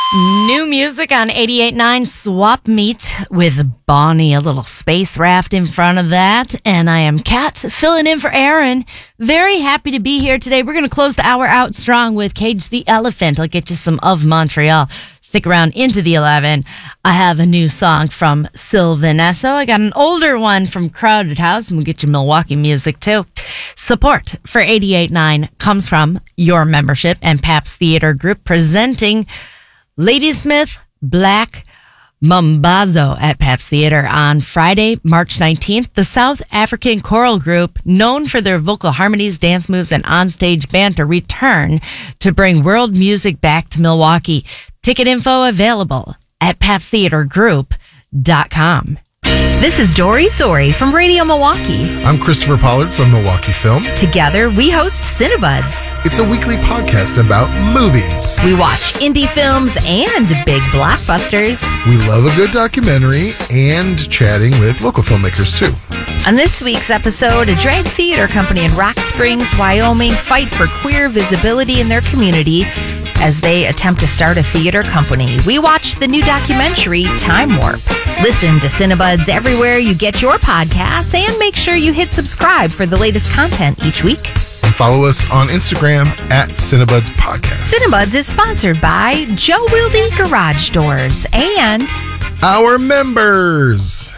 New music on 88.9 Swap Meet with Bonnie, a little space raft in front of that. And I am Kat, filling in for Aaron. Very happy to be here today. We're going to close the hour out strong with Cage the Elephant. I'll get you some of Montreal. Stick around into the 11. I have a new song from Sylvan Esso. I got an older one from Crowded House, and we'll get you Milwaukee music too. Support for 88.9 comes from your membership and Pabst Theater Group presenting Ladysmith Black Mambazo at Pabst Theater on Friday, March 19th. The South African choral group, known for their vocal harmonies, dance moves, and onstage banter, return to bring world music back to Milwaukee. Ticket info available at PabstTheaterGroup.com. This is Dory Sori from Radio Milwaukee. I'm Christopher Pollard from Milwaukee Film. Together, we host Cinebuds. It's a weekly podcast about movies. We watch indie films and big blockbusters. We love a good documentary and chatting with local filmmakers, too. On this week's episode, a drag theater company in Rock Springs, Wyoming, fight for queer visibility in their community as they attempt to start a theater company. We watch the new documentary, Time Warp. Listen to Cinebuds everywhere you get your podcasts, and make sure you hit subscribe for the latest content each week. And follow us on Instagram at Cinebuds Podcast. Cinebuds is sponsored by Joe Wilde Garage Doors and our members.